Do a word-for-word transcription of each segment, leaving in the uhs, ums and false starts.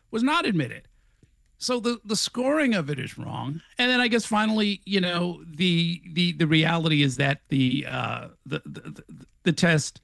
was not admitted. So the, the scoring of it is wrong. And then I guess finally, you know, the the the reality is that the uh, the, the the test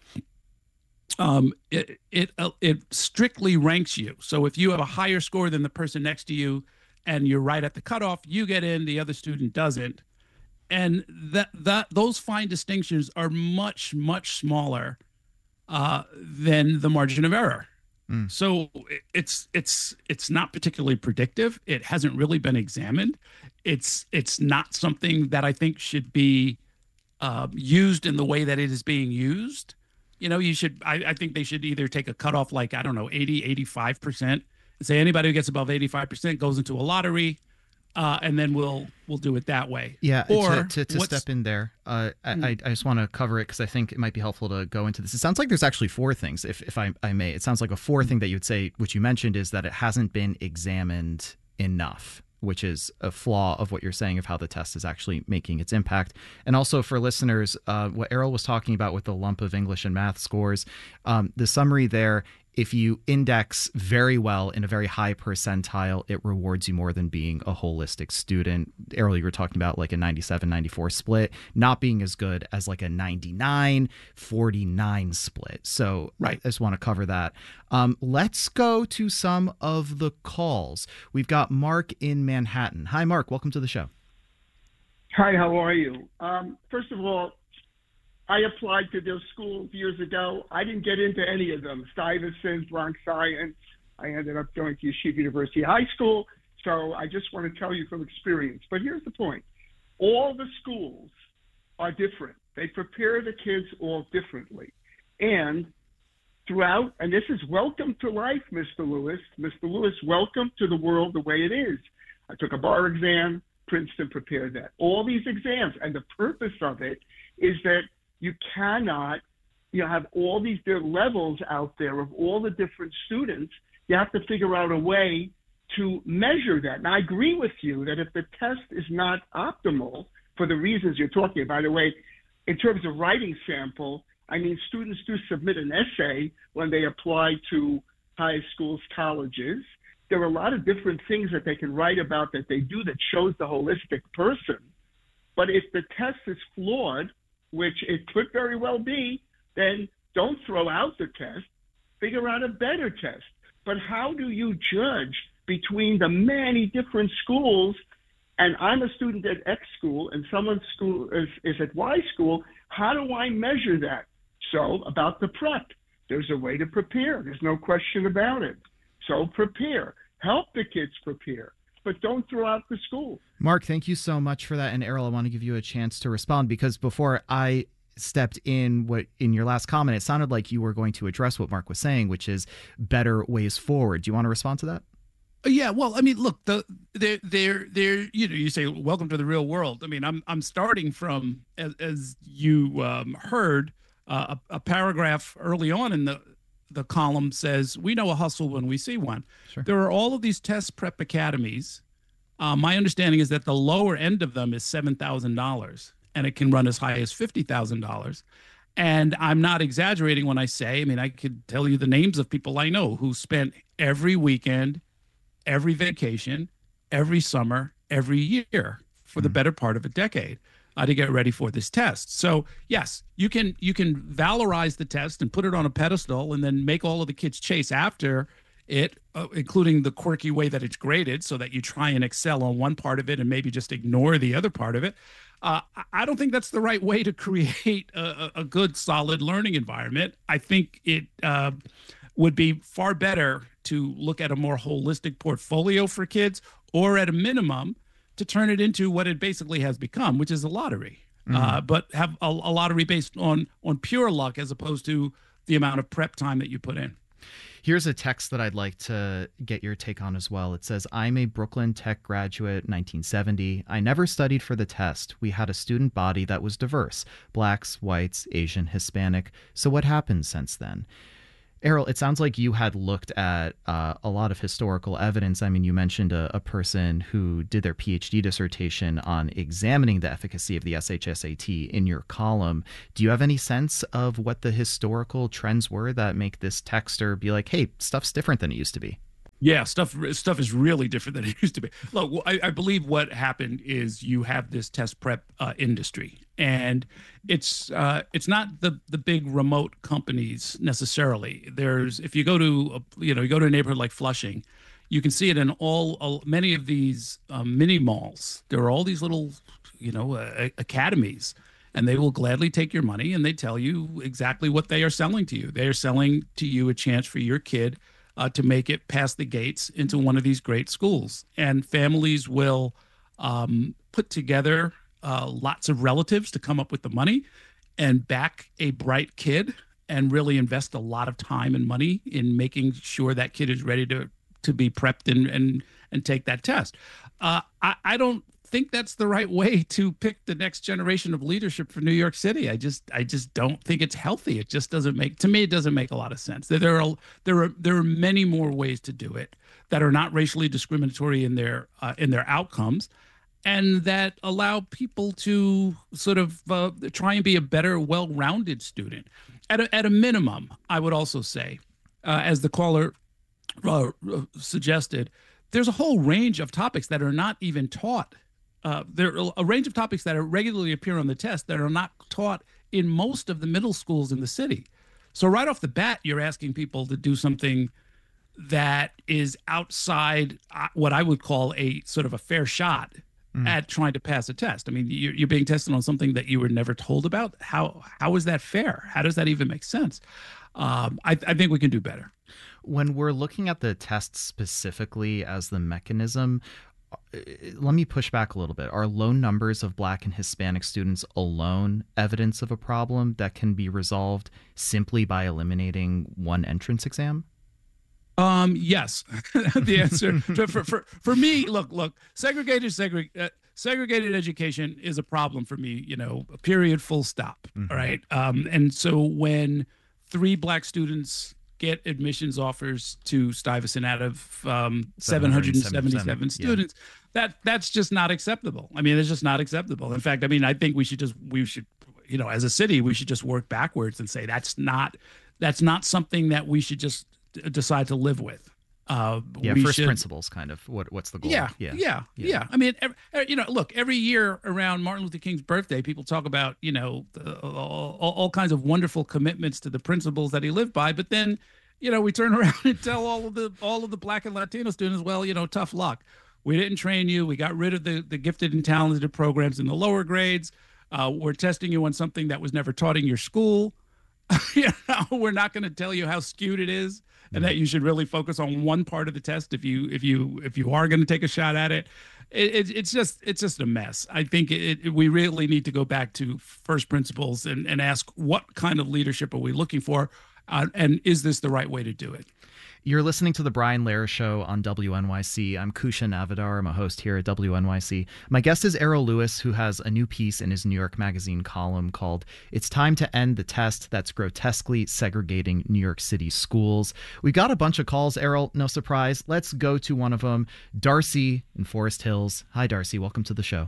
um, it it uh, it strictly ranks you. So if you have a higher score than the person next to you, and you're right at the cutoff, you get in. The other student doesn't. And that that those fine distinctions are much much smaller uh, than the margin of error. Mm. So it's it's it's not particularly predictive. It hasn't really been examined. It's it's not something that I think should be uh, used in the way that it is being used. You know, you should. I, I think they should either take a cutoff like I don't know, eighty, eighty-five percent, and say anybody who gets above eighty-five percent goes into a lottery. Uh, and then we'll we'll do it that way. Yeah, or to, to, to step in there, uh, I, I just want to cover it because I think it might be helpful to go into this. It sounds like there's actually four things, if if I, I may. It sounds like a fourth thing that you would say, which you mentioned, is that it hasn't been examined enough, which is a flaw of what you're saying of how the test is actually making its impact. And also for listeners, uh, what Errol was talking about with the lump of English and math scores, um, the summary there, if you index very well in a very high percentile, it rewards you more than being a holistic student. Errol, you were talking about like a ninety-seven ninety-four split, not being as good as like a ninety-nine forty-nine split. So right. I just want to cover that. Um, let's go to some of the calls. We've got Mark in Manhattan. Hi, Mark. Welcome to the show. Hi, how are you? Um, first of all, I applied to those schools years ago. I didn't get into any of them. Stuyvesant, Bronx Science. I ended up going to Yeshiva University High School. So I just want to tell you from experience. But here's the point. All the schools are different. They prepare the kids all differently. And throughout, and this is welcome to life, Mister Lewis. Mister Lewis, welcome to the world the way it is. I took a bar exam. Princeton prepared that. All these exams. And the purpose of it is that you cannot, you know, have all these levels out there of all the different students. You have to figure out a way to measure that. And I agree with you that if the test is not optimal for the reasons you're talking about, by the way, in terms of writing sample, I mean, students do submit an essay when they apply to high schools, colleges. There are a lot of different things that they can write about that they do that shows the holistic person. But if the test is flawed, which it could very well be, then don't throw out the test. Figure out a better test. But how do you judge between the many different schools? And I'm a student at X school, and someone's school is, is at Y school. How do I measure that? So about the prep, there's a way to prepare. There's no question about it. So prepare. Help the kids prepare. But don't throw out the school. Mark, thank you so much for that. And Errol, I want to give you a chance to respond because before I stepped in, what in your last comment, it sounded like you were going to address what Mark was saying, which is better ways forward. Do you want to respond to that? Yeah, well, I mean, look, the they're they're they're you know, you say welcome to the real world. I mean, I'm I'm starting from as, as you um, heard uh, a, a paragraph early on in the the column says, we know a hustle when we see one. Sure. There are all of these test prep academies. Uh, my understanding is that the lower end of them is seven thousand dollars, and it can run as high as fifty thousand dollars. And I'm not exaggerating when I say, I mean, I could tell you the names of people I know who spent every weekend, every vacation, every summer, every year for the better part of a decade uh, to get ready for this test. So yes, you can you can valorize the test and put it on a pedestal and then make all of the kids chase after it, uh, including the quirky way that it's graded so that you try and excel on one part of it and maybe just ignore the other part of it. Uh, I don't think that's the right way to create a, a good, solid learning environment. I think it uh, would be far better to look at a more holistic portfolio for kids, or at a minimum, to turn it into what it basically has become, which is a lottery. Mm-hmm. Uh, but have a, a lottery based on on pure luck as opposed to the amount of prep time that you put in. Here's a text that I'd like to get your take on as well. It says, I'm a Brooklyn Tech graduate, nineteen seventy. I never studied for the test. We had a student body that was diverse, blacks, whites, Asian, Hispanic. So what happened since then? Errol, it sounds like you had looked at uh, a lot of historical evidence. I mean, you mentioned a, a person who did their PhD dissertation on examining the efficacy of the S H S A T in your column. Do you have any sense of what the historical trends were that make this texter be like, hey, stuff's different than it used to be? Yeah, stuff stuff is really different than it used to be. Look, I, I believe what happened is you have this test prep uh, industry, and it's uh, it's not the the big remote companies necessarily. There's if you go to a, you know you go to a neighborhood like Flushing, you can see it in all, all many of these um, mini malls. There are all these little you know uh, academies, and they will gladly take your money, and they tell you exactly what they are selling to you. They are selling to you a chance for your kid uh, to make it past the gates into one of these great schools. And families will um, put together uh, lots of relatives to come up with the money and back a bright kid and really invest a lot of time and money in making sure that kid is ready to to be prepped and and and take that test. Uh, I, I don't think that's the right way to pick the next generation of leadership for New York City. I just I just don't think it's healthy. It just doesn't make to me it doesn't make a lot of sense. There are there are there are many more ways to do it that are not racially discriminatory in their uh, in their outcomes, and that allow people to sort of uh, try and be a better, well-rounded student. At a, at a minimum, I would also say, uh, as the caller uh, suggested, there's a whole range of topics that are not even taught. Uh, there are a range of topics that are regularly appear on the test that are not taught in most of the middle schools in the city. So right off the bat, you're asking people to do something that is outside uh, what I would call a sort of a fair shot mm. at trying to pass a test. I mean, you're, you're being tested on something that you were never told about. How how is that fair? How does that even make sense? Um, I, I think we can do better. When we're looking at the test specifically as the mechanism, let me push back a little bit. Are low numbers of Black and Hispanic students alone evidence of a problem that can be resolved simply by eliminating one entrance exam? Um, yes. The answer for, for, for me, look, look, segregated, segreg, uh, segregated education is a problem for me, you know, period, full stop. Mm-hmm. All right. Um, and so when three Black students get admissions offers to Stuyvesant out of um, seven hundred seventy-seven students, yeah. that that's just not acceptable. I mean, it's just not acceptable. In fact, I mean, I think we should just, we should, you know, as a city, we should just work backwards and say that's not, that's not something that we should just decide to live with. Uh, yeah, first should, principles, kind of. What what's the goal? Yeah, yeah, yeah, yeah. yeah. I mean, every, you know, look, every year around Martin Luther King's birthday, people talk about, you know, uh, all, all kinds of wonderful commitments to the principles that he lived by, but then, you know, we turn around and tell all of the all of the Black and Latino students, well, you know, tough luck. We didn't train you. We got rid of the the gifted and talented programs in the lower grades. Uh, we're testing you on something that was never taught in your school. You know, we're not going to tell you how skewed it is, and that you should really focus on one part of the test if you if you if you are going to take a shot at it. It, it. It's just it's just a mess. I think it, it, we really need to go back to first principles and, and ask what kind of leadership are we looking for, uh, and is this the right way to do it? You're listening to The Brian Lehrer Show on W N Y C. I'm Kushan Navidar. I'm a host here at W N Y C. My guest is Errol Louis, who has a new piece in his New York Magazine column called It's Time to End the Test That's Grotesquely Segregating New York City Schools. We got a bunch of calls, Errol, no surprise. Let's go to one of them. Darcy in Forest Hills. Hi, Darcy. Welcome to the show.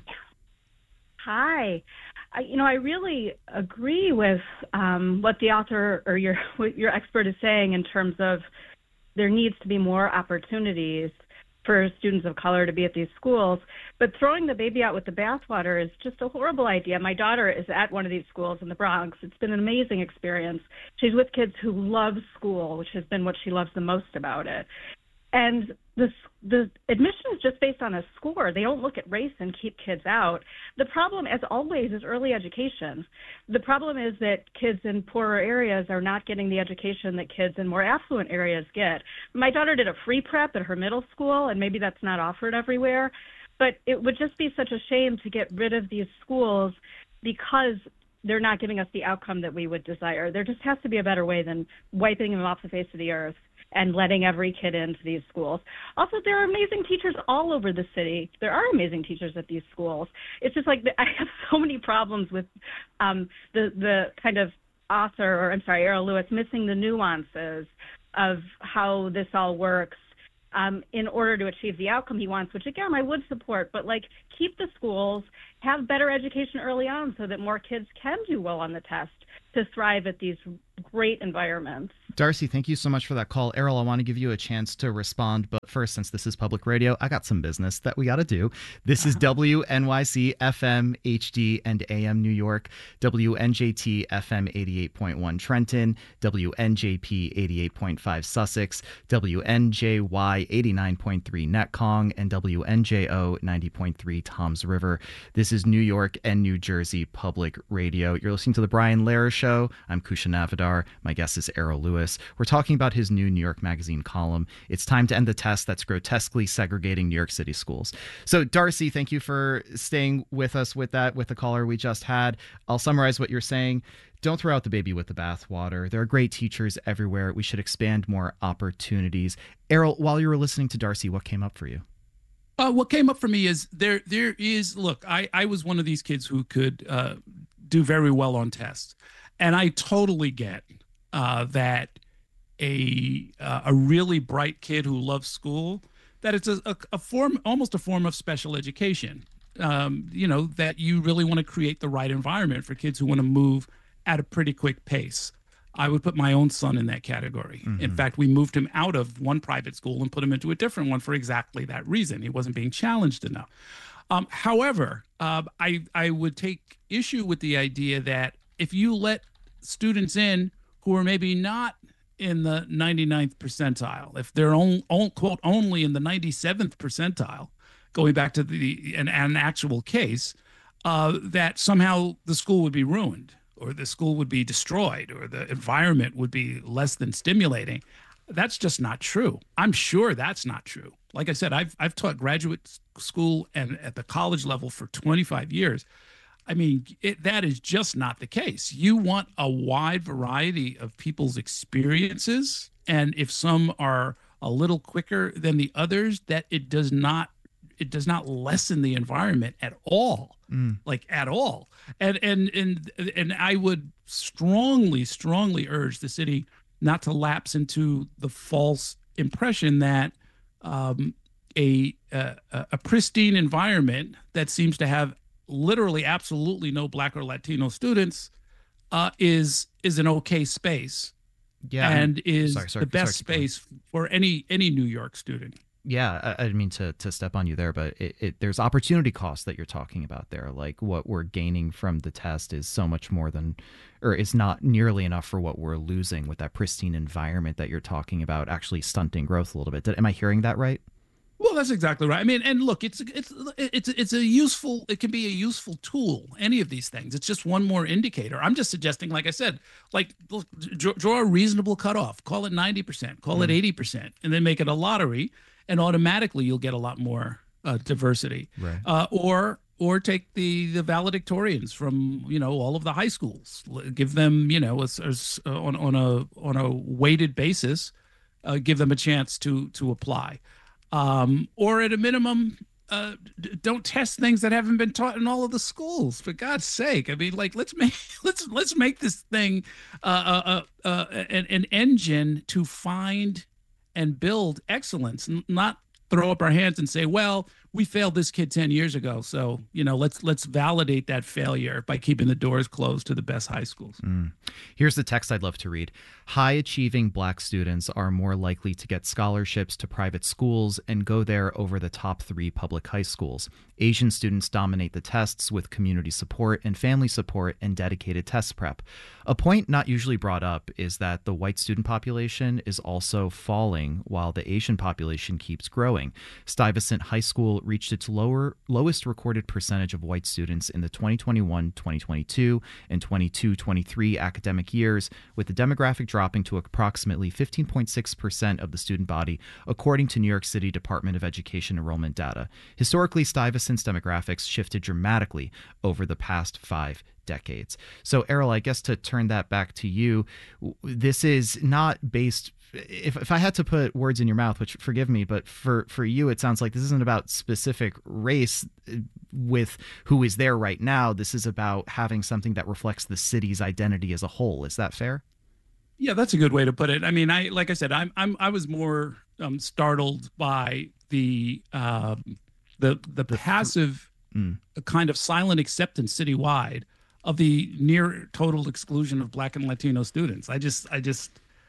Hi. I, you know, I really agree with um, what the author or your what your expert is saying in terms of there needs to be more opportunities for students of color to be at these schools. But throwing the baby out with the bathwater is just a horrible idea. My daughter is at one of these schools in the Bronx. It's been an amazing experience. She's with kids who love school, which has been what she loves the most about it. And the, the admission is just based on a score. They don't look at race and keep kids out. The problem, as always, is early education. The problem is that kids in poorer areas are not getting the education that kids in more affluent areas get. My daughter did a free prep at her middle school, and maybe that's not offered everywhere. But it would just be such a shame to get rid of these schools because they're not giving us the outcome that we would desire. There just has to be a better way than wiping them off the face of the earth and letting every kid into these schools. Also, there are amazing teachers all over the city. There are amazing teachers at these schools. It's just like I have so many problems with um, the the kind of author, or I'm sorry, Errol Louis, missing the nuances of how this all works um, in order to achieve the outcome he wants, which, again, I would support. But, like, keep the schools, have better education early on so that more kids can do well on the test to thrive at these great environments. Darcy, thank you so much for that call. Errol, I want to give you a chance to respond, but first, since this is public radio, I got some business that we got to do. This is W N Y C F M, H D, and A M New York, W N J T F M eighty-eight point one Trenton, W N J P eighty-eight point five Sussex, W N J Y eighty-nine point three Netcong, and W N J O ninety point three Toms River. This is New York and New Jersey Public Radio. You're listening to The Brian Lehrer Show. I'm Kusha Navidar. My guest is Errol Louis. We're talking about his new New York Magazine column, It's Time to End the Test That's Grotesquely Segregating New York City Schools. So, Darcy, thank you for staying with us with that, with the caller we just had. I'll summarize what you're saying. Don't throw out the baby with the bathwater. There are great teachers everywhere. We should expand more opportunities. Errol, while you were listening to Darcy, what came up for you? Uh, what came up for me is there. There is look. I, I was one of these kids who could uh, do very well on tests, and I totally get uh, that a uh, a really bright kid who loves school, that it's a, a, a form, almost a form of special education. Um, you know, that you really want to create the right environment for kids who want to move at a pretty quick pace. I would put my own son in that category. Mm-hmm. In fact, we moved him out of one private school and put him into a different one for exactly that reason. He wasn't being challenged enough. Um, however, uh, I I would take issue with the idea that if you let students in who are maybe not in the ninety-ninth percentile, if they're on, on quote only in the ninety-seventh percentile, going back to the an, an actual case, uh, that somehow the school would be ruined, or the school would be destroyed, or the environment would be less than stimulating. That's just not true. I'm sure that's not true. Like I said, I've I've taught graduate school and at the college level for twenty-five years. I mean, it, that is just not the case. You want a wide variety of people's experiences, and if some are a little quicker than the others, that it does not it does not lessen the environment at all, mm. like at all. And and and and I would strongly, strongly urge the city not to lapse into the false impression that um, a, a a pristine environment that seems to have literally absolutely no Black or Latino students uh, is is an okay space, yeah, and is sorry, sorry, the best sorry, space for any any New York student. Yeah, I, I didn't mean to, to step on you there, but it, it, there's opportunity costs that you're talking about there. Like what we're gaining from the test is so much more than, or is not nearly enough for what we're losing with that pristine environment that you're talking about, actually stunting growth a little bit. Did, am I hearing that right? Well, that's exactly right. I mean, and look, it's it's it's it's a useful. It can be a useful tool. Any of these things. It's just one more indicator. I'm just suggesting, like I said, like look, draw, draw a reasonable cutoff. Call it ninety percent. Call mm. it eighty percent, and then make it a lottery, and automatically you'll get a lot more uh, diversity. Right. Uh, or or take the the valedictorians from you know all of the high schools. Give them you know a, a, on on a on a weighted basis. Uh, give them a chance to to apply. Um, or at a minimum, uh, d- don't test things that haven't been taught in all of the schools. For God's sake, I mean, like let's make let's let's make this thing uh, uh, uh, uh, an, an engine to find and build excellence, n- not throw up our hands and say, well, we failed this kid ten years ago, so you know let's let's validate that failure by keeping the doors closed to the best high schools. Mm. Here's the text I'd love to read. High achieving Black students are more likely to get scholarships to private schools and go there over the top three public high schools. Asian students dominate the tests with community support and family support and dedicated test prep. A point not usually brought up is that the white student population is also falling while the Asian population keeps growing. Stuyvesant High School reached its lower lowest recorded percentage of white students in the twenty twenty-one twenty twenty-two and twenty-two twenty-three academic years, with the demographic dropping to approximately fifteen point six percent of the student body, according to New York City Department of Education enrollment data. Historically, Stuyvesant's demographics shifted dramatically over the past five decades. So, Errol, I guess to turn that back to you, this is not based... If, if I had to put words in your mouth, which forgive me, but for, for you, it sounds like this isn't about specific race with who is there right now. This is about having something that reflects the city's identity as a whole. Is that fair? Yeah, that's a good way to put it. I mean, I like I said, I'm I'm I was more um, startled by the um, the the, the passive mm. kind of silent acceptance citywide of the near total exclusion of Black and Latino students. I just I just.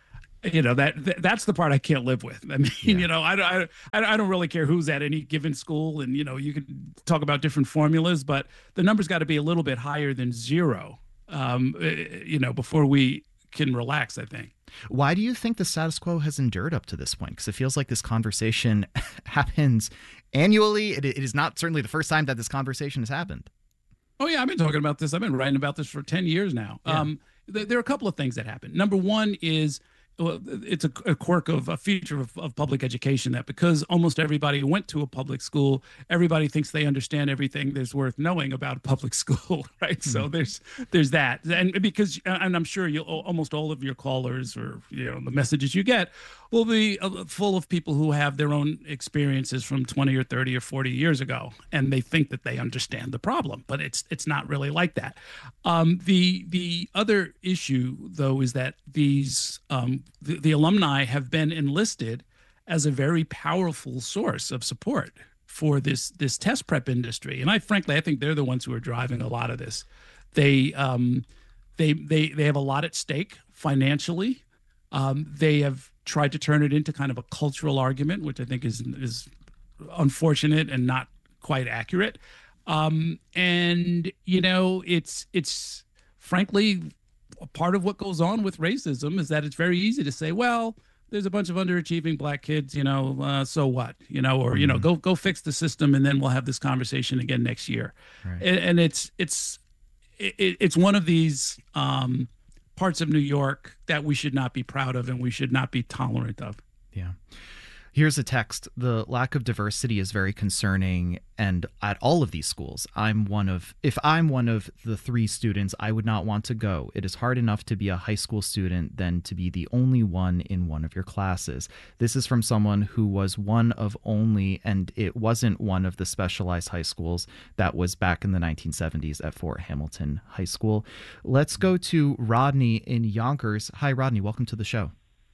you know, that, that that's the part I can't live with. I mean, yeah. you know, I, I, I don't really care who's at any given school. And, you know, you can talk about different formulas, but the number's got to be a little bit higher than zero, um, you know, before we can relax, I think. Why do you think the status quo has endured up to this point? Because it feels like this conversation happens annually. It, it is not certainly the first time that this conversation has happened. Oh, yeah, I've been talking about this. I've been writing about this for ten years now. Yeah. Um, th- there are a couple of things that happen. Number one is, well, it's a, a quirk of a feature of, of public education that because almost everybody went to a public school, everybody thinks they understand everything there's worth knowing about a public school, right? Mm-hmm. So there's there's that, and because and I'm sure you almost all of your callers or you know the messages you get will be full of people who have their own experiences from twenty or thirty or forty years ago, and they think that they understand the problem, but it's it's not really like that. Um, the the other issue though is that these um, The, the alumni have been enlisted as a very powerful source of support for this this test prep industry, and I frankly I think they're the ones who are driving a lot of this. They um, they they they have a lot at stake financially. Um, they have tried to turn it into kind of a cultural argument, which I think is is unfortunate and not quite accurate. Um, and you know, it's it's frankly. Part of what goes on with racism is that it's very easy to say, well, there's a bunch of underachieving black kids, you know, uh, so what, you know, or, you know, go, go fix the system. And then we'll have this conversation again next year. Right. And, and it's, it's, it, it's one of these um, parts of New York that we should not be proud of and we should not be tolerant of. Yeah. Here's a text. The lack of diversity is very concerning. And at all of these schools, I'm one of, if I'm one of the three students, I would not want to go. It is hard enough to be a high school student than to be the only one in one of your classes. This is from someone who was one of only, and it wasn't one of the specialized high schools that was back in the nineteen seventies at Fort Hamilton High School. Let's go to Rodney in Yonkers. Hi, Rodney. Welcome to the show.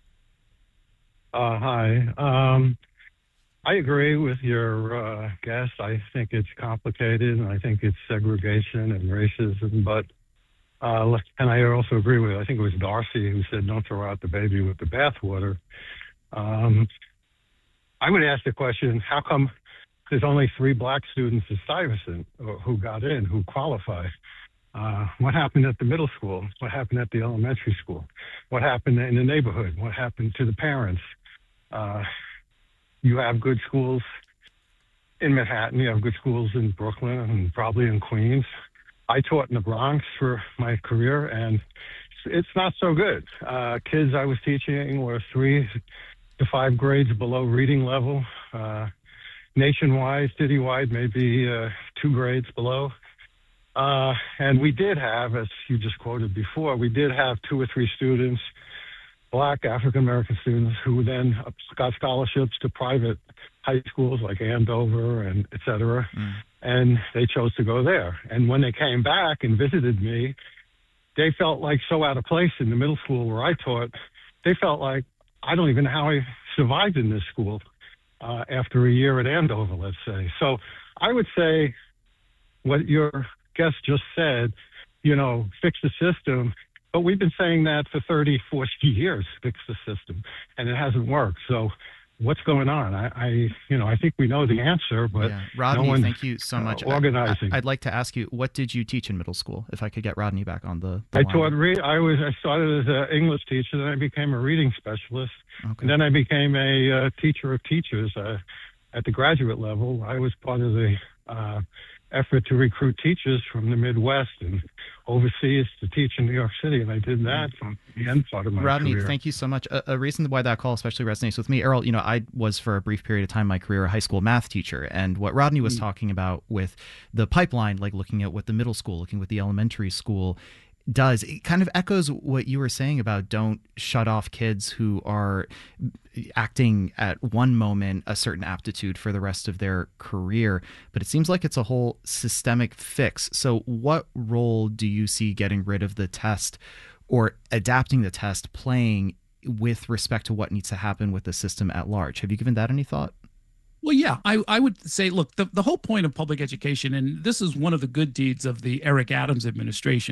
Uh, hi. Um, I agree with your uh, guest. I think it's complicated, and I think it's segregation and racism. But uh, and I also agree with. I think it was Darcy who said, "Don't throw out the baby with the bathwater." Um, I would ask the question: how come there's only three black students at Stuyvesant who got in, who qualify? Uh, what happened at the middle school? What happened at the elementary school? What happened in the neighborhood? What happened to the parents? Uh, you have good schools in Manhattan. You have good schools in Brooklyn and probably in Queens. I taught in the Bronx for my career, and it's not so good. Uh, kids I was teaching were three to five grades below reading level. Uh, nationwide, citywide, maybe uh, two grades below. Uh, and we did have, as you just quoted before, we did have two or three students, black African-American students, who then got scholarships to private high schools like Andover and et cetera. Mm. And they chose to go there. And when they came back and visited me, they felt like so out of place in the middle school where I taught. They felt like, I don't even know how I survived in this school uh, after a year at Andover, let's say. So I would say what your guest just said, you know, fix the system. But we've been saying that for thirty, forty years, fix the system, and it hasn't worked. So what's going on? I, I you know, I think we know the answer, but yeah. Rodney, no one, thank you so much. Uh, organizing. I, I'd like to ask you, what did you teach in middle school? If I could get Rodney back on the, the I line. taught, re- I was, I started as an English teacher, then I became a reading specialist, okay. and then I became a uh, teacher of teachers uh, at the graduate level. I was part of the uh, effort to recruit teachers from the Midwest and overseas to teach in New York City, and I did that from the end part of my Rodney, career. Thank you so much. A, a reason why that call especially resonates with me, Errol, you know, I was for a brief period of time in my career a high school math teacher, and what Rodney was mm. talking about with the pipeline, like looking at what the middle school, looking what the elementary school does, it kind of echoes what you were saying about don't shut off kids who are acting at one moment a certain aptitude for the rest of their career. But it seems like it's a whole systemic fix. So what role do you see getting rid of the test or adapting the test playing with respect to what needs to happen with the system at large? Have you given that any thought? Well, yeah, I, I would say, look, the, the whole point of public education, and this is one of the good deeds of the Eric Adams administration,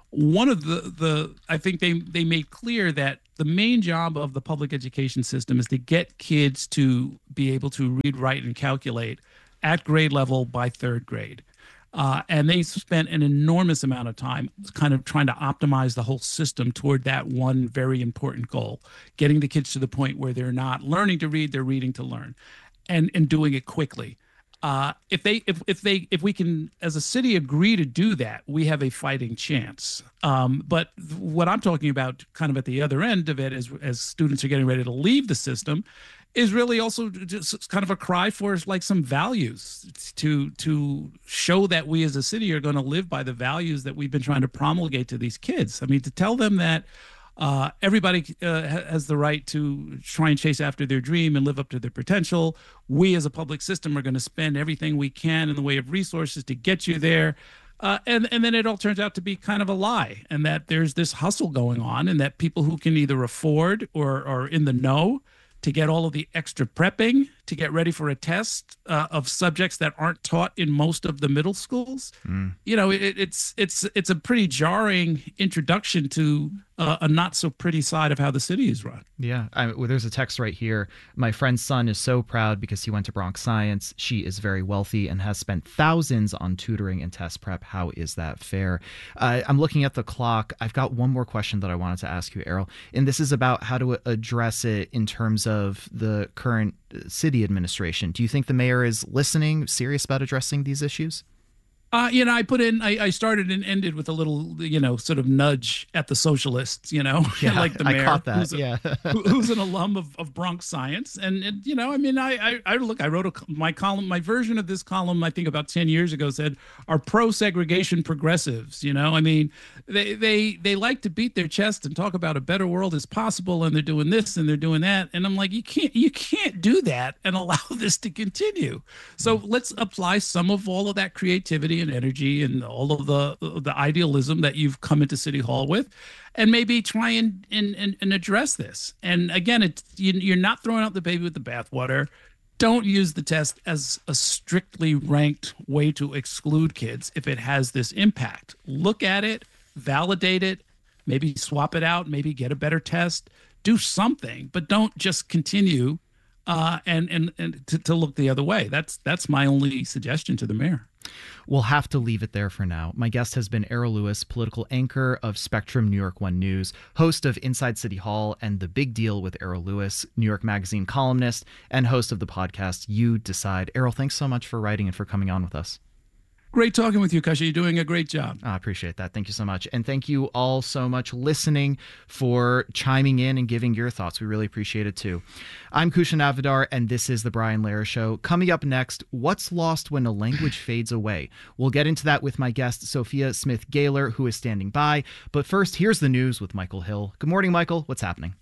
one of the, the I think they, they made clear that the main job of the public education system is to get kids to be able to read, write, and calculate at grade level by third grade. Uh, and they spent an enormous amount of time kind of trying to optimize the whole system toward that one very important goal, getting the kids to the point where they're not learning to read, they're reading to learn, and, and doing it quickly. Uh, if they, if, if they, if we can, as a city, agree to do that, we have a fighting chance. Um, but what I'm talking about, kind of at the other end of it, as as students are getting ready to leave the system, is really also just kind of a cry for like some values to to show that we as a city are going to live by the values that we've been trying to promulgate to these kids. I mean, to tell them that uh, everybody uh, has the right to try and chase after their dream and live up to their potential. We as a public system are going to spend everything we can in the way of resources to get you there. Uh, and, and then it all turns out to be kind of a lie, and that there's this hustle going on, and that people who can either afford or are in the know to get all of the extra prepping to get ready for a test uh, of subjects that aren't taught in most of the middle schools. Mm. You know, it, it's it's it's a pretty jarring introduction to uh, a not so pretty side of how the city is run. Yeah, I, well, there's a text right here. My friend's son is so proud because he went to Bronx Science. She is very wealthy and has spent thousands on tutoring and test prep. How is that fair? Uh, I'm looking at the clock. I've got one more question that I wanted to ask you, Errol, and this is about how to address it in terms of the current city administration. Do you think the mayor is listening, serious about addressing these issues? Uh, you know, I put in, I, I started and ended with a little, you know, sort of nudge at the socialists, you know, yeah, like the mayor, I caught that. who's, a, yeah. who, who's an alum of, of Bronx Science. And, and, you know, I mean, I, I, I look, I wrote a, my column, my version of this column, I think about ten years ago, said are pro-segregation progressives. You know, I mean, they, they, they like to beat their chest and talk about a better world is possible. And they're doing this and they're doing that. And I'm like, you can't, you can't do that and allow this to continue. So mm. let's apply some of all of that creativity and energy and all of the the idealism that you've come into City Hall with, and maybe try and and, and, and address this. And again, it's, you, you're not throwing out the baby with the bathwater. Don't use the test as a strictly ranked way to exclude kids if it has this impact. Look at it, validate it, maybe swap it out, maybe get a better test, do something, but don't just continue uh, and and and to, to look the other way. That's that's my only suggestion to the mayor. We'll have to leave it there for now. My guest has been Errol Louis, political anchor of Spectrum New York One News, host of Inside City Hall and The Big Deal with Errol Louis, New York Magazine columnist, and host of the podcast You Decide. Errol, thanks so much for writing and for coming on with us. Great talking with you, Kasha. You're doing a great job. I appreciate that. Thank you so much. And thank you all so much listening for chiming in and giving your thoughts. We really appreciate it too. I'm Kushan Avidar, and this is The Brian Lehrer Show. Coming up next, what's lost when a language fades away? We'll get into that with my guest, Sophia Smith-Gaylor, who is standing by. But first, here's the news with Michael Hill. Good morning, Michael. What's happening?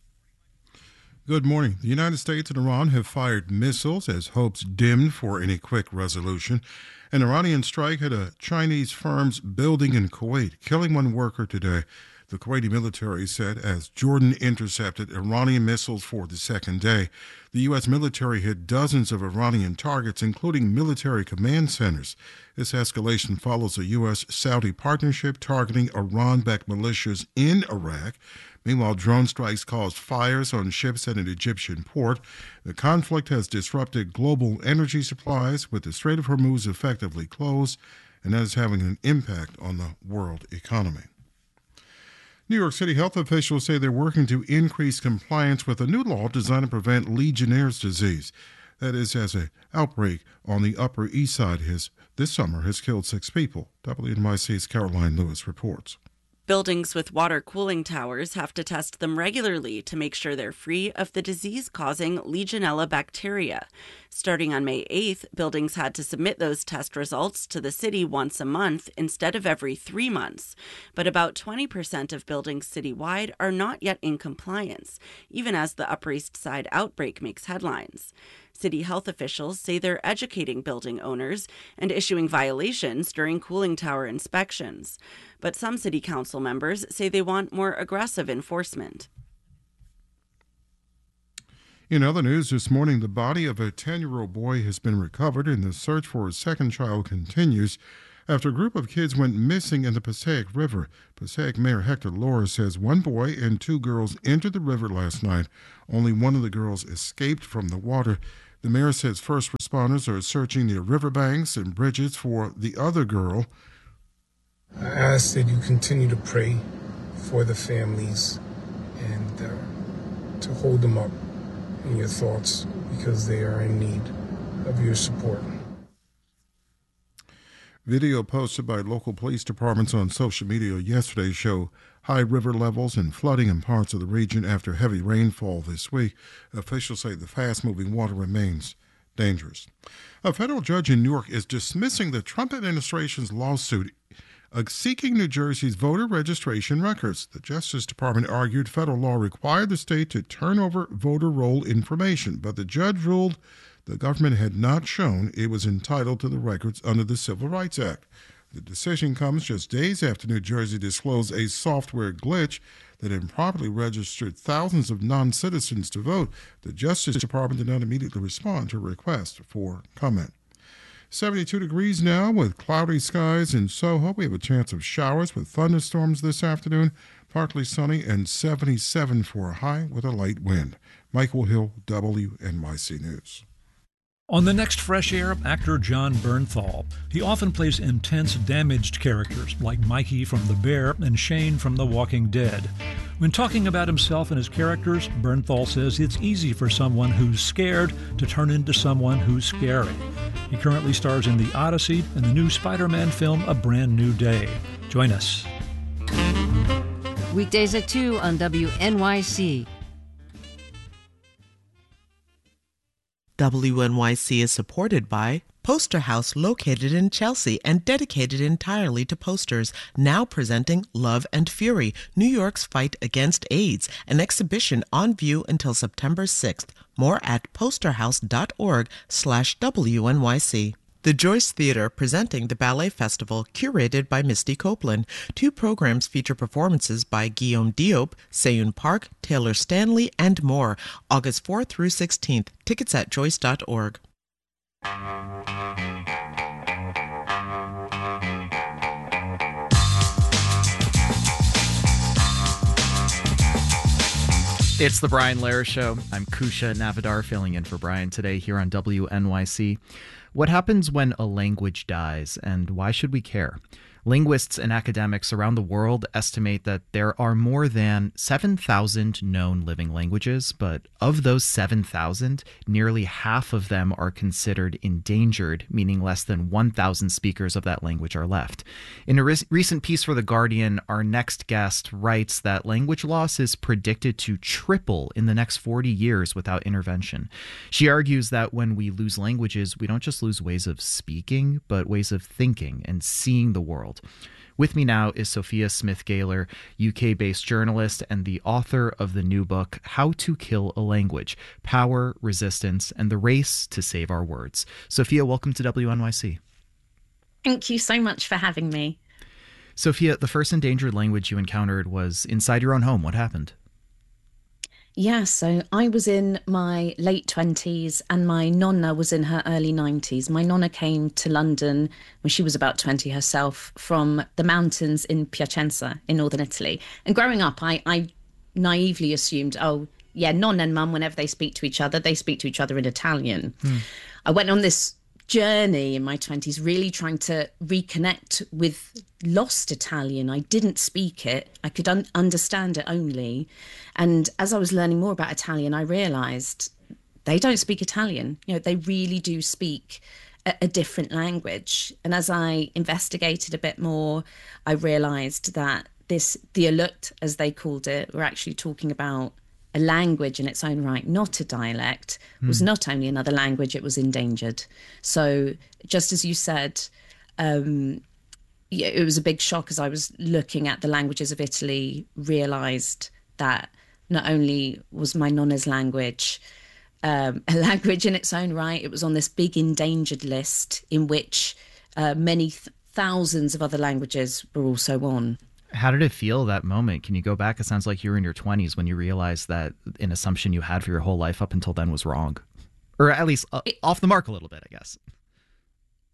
Good morning. The United States and Iran have fired missiles as hopes dimmed for any quick resolution. An Iranian strike hit a Chinese firm's building in Kuwait, killing one worker today, the Kuwaiti military said, as Jordan intercepted Iranian missiles for the second day. The U S military hit dozens of Iranian targets, including military command centers. This escalation follows a U S Saudi partnership targeting Iran-backed militias in Iraq. Meanwhile, drone strikes caused fires on ships at an Egyptian port. The conflict has disrupted global energy supplies, with the Strait of Hormuz effectively closed, and that is having an impact on the world economy. New York City health officials say they're working to increase compliance with a new law designed to prevent Legionnaire's disease. That is, as an outbreak on the Upper East Side has, this summer has killed six people. W N Y C's Caroline Lewis reports. Buildings with water cooling towers have to test them regularly to make sure they're free of the disease-causing Legionella bacteria. Starting on May eighth, buildings had to submit those test results to the city once a month instead of every three months. But about twenty percent of buildings citywide are not yet in compliance, even as the Upper East Side outbreak makes headlines. City health officials say they're educating building owners and issuing violations during cooling tower inspections. But some city council members say they want more aggressive enforcement. In other news this morning, the body of a ten-year-old boy has been recovered and the search for his second child continues after a group of kids went missing in the Passaic River. Passaic Mayor Hector Laura says one boy and two girls entered the river last night. Only one of the girls escaped from the water. The mayor says first responders are searching the riverbanks and bridges for the other girl. I ask that you continue to pray for the families and uh, to hold them up in your thoughts because they are in need of your support. Video posted by local police departments on social media yesterday show high river levels and flooding in parts of the region after heavy rainfall this week. Officials say the fast-moving water remains dangerous. A federal judge in New York is dismissing the Trump administration's lawsuit uh, seeking New Jersey's voter registration records. The Justice Department argued federal law required the state to turn over voter roll information, but the judge ruled the government had not shown it was entitled to the records under the Civil Rights Act. The decision comes just days after New Jersey disclosed a software glitch that improperly registered thousands of non-citizens to vote. The Justice Department did not immediately respond to a request for comment. seventy-two degrees now with cloudy skies in Soho. We have a chance of showers with thunderstorms this afternoon, partly sunny, and seventy-seven for a high with a light wind. Michael Hill, W N Y C News. On the next Fresh Air, actor John Bernthal. He often plays intense, damaged characters like Mikey from The Bear and Shane from The Walking Dead. When talking about himself and his characters, Bernthal says it's easy for someone who's scared to turn into someone who's scary. He currently stars in The Odyssey and the new Spider-Man film A Brand New Day. Join us. Weekdays at two on W N Y C. W N Y C is supported by Poster House, located in Chelsea and dedicated entirely to posters, now presenting Love and Fury, New York's Fight Against AIDS, an exhibition on view until September sixth. More at posterhouse.org slash WNYC. The Joyce Theater presenting the Ballet Festival, curated by Misty Copeland. Two programs feature performances by Guillaume Diop, Seyoon Park, Taylor Stanley, and more. August fourth through sixteenth. Tickets at joyce dot org. It's the Brian Lehrer Show. I'm Kusha Navidar filling in for Brian today here on W N Y C. What happens when a language dies, and why should we care? Linguists and academics around the world estimate that there are more than seven thousand known living languages, but of those seven thousand, nearly half of them are considered endangered, meaning less than one thousand speakers of that language are left. In a re- recent piece for The Guardian, our next guest writes that language loss is predicted to triple in the next forty years without intervention. She argues that when we lose languages, we don't just lose ways of speaking, but ways of thinking and seeing the world. With me now is Sophia Smith-Gaylor, U K-based journalist and the author of the new book, How to Kill a Language, Power, Resistance, and the Race to Save Our Words. Sophia, welcome to W N Y C. Thank you so much for having me. Sophia, the first endangered language you encountered was inside your own home. What happened? Yeah, so I was in my late twenties and my nonna was in her early nineties. My nonna came to London when she was about twenty herself from the mountains in Piacenza in northern Italy. And growing up, I, I naively assumed, oh, yeah, nonna and mum, whenever they speak to each other, they speak to each other in Italian. Hmm. I went on this journey in my twenties, really trying to reconnect with lost Italian. I didn't speak it. I could un- understand it only. And as I was learning more about Italian, I realized they don't speak Italian. You know, they really do speak a, a different language. And as I investigated a bit more, I realized that this dialect, as they called it, we're actually talking about a language in its own right, not a dialect, was mm. not only another language, it was endangered. So just as you said, um, yeah, it was a big shock as I was looking at the languages of Italy, realised that not only was my nonna's language um, a language in its own right, it was on this big endangered list in which uh, many th- thousands of other languages were also on. How did it feel that moment? Can you go back? It sounds like you were in your twenties when you realized that an assumption you had for your whole life up until then was wrong. Or at least uh, it, off the mark a little bit, I guess.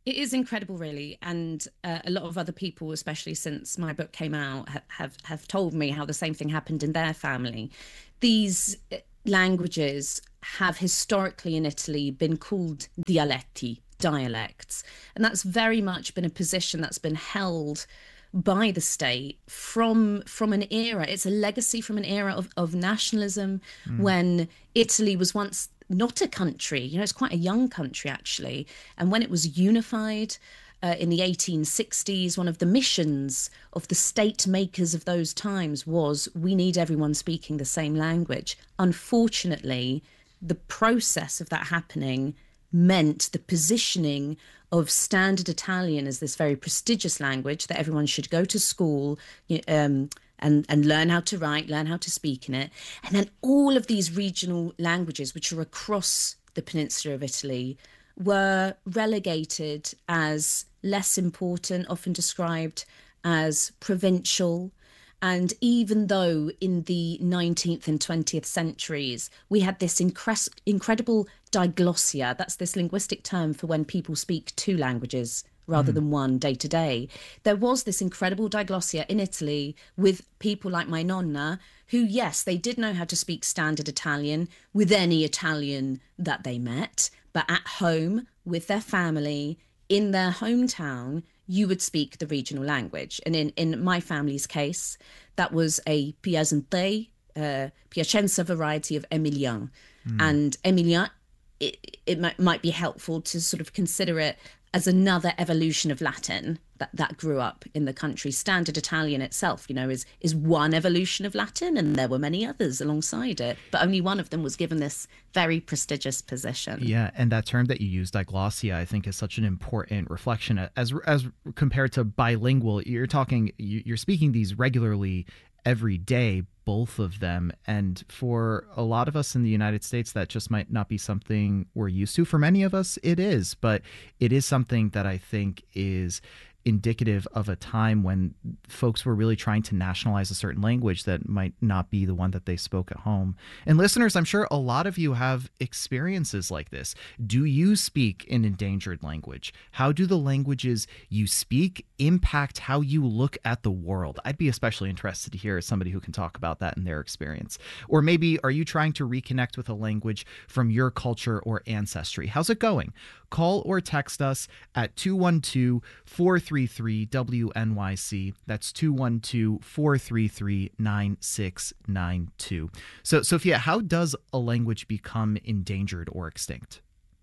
It is incredible, really, and uh, a lot of other people, especially since my book came out, ha- have have told me how the same thing happened in their family. These languages have historically in Italy been called dialetti, dialects, and that's very much been a position that's been held by the state from from an era. It's a legacy from an era of, of nationalism mm. when Italy was once not a country. You know, it's quite a young country, actually. And when it was unified uh, in the eighteen sixties, one of the missions of the state makers of those times was, we need everyone speaking the same language. Unfortunately, the process of that happening meant the positioning of Standard Italian as this very prestigious language that everyone should go to school um, and, and learn how to write, learn how to speak in it. And then all of these regional languages, which are across the peninsula of Italy, were relegated as less important, often described as provincial. And even though in the nineteenth and twentieth centuries, we had this incre- incredible diglossia, that's this linguistic term for when people speak two languages rather mm. than one day to day. There was this incredible diglossia in Italy with people like my nonna, who, yes, they did know how to speak standard Italian with any Italian that they met, but at home with their family in their hometown, you would speak the regional language. And in, in my family's case, that was a Piacente, uh, Piacenza variety of Emilian. Mm. And Emilian, it, it might, might be helpful to sort of consider it as another evolution of Latin that, that grew up in the country. Standard Italian itself, you know, is is one evolution of Latin, and there were many others alongside it, but only one of them was given this very prestigious position. Yeah, and that term that you used, diglossia, I think is such an important reflection. As as compared to bilingual, you're talking, you're speaking these regularly every day, both of them. And for a lot of us in the United States, that just might not be something we're used to. For many of us, it is, but it is something that I think is indicative of a time when folks were really trying to nationalize a certain language that might not be the one that they spoke at home. And listeners, I'm sure a lot of you have experiences like this. Do you speak an endangered language? How do the languages you speak impact how you look at the world? I'd be especially interested to hear somebody who can talk about that in their experience. Or maybe are you trying to reconnect with a language from your culture or ancestry? How's it going? Call or text us at two one two, four three three, W N Y C. That's two one two, four three three, nine six nine two. So, Sophia, how does a language become endangered or extinct?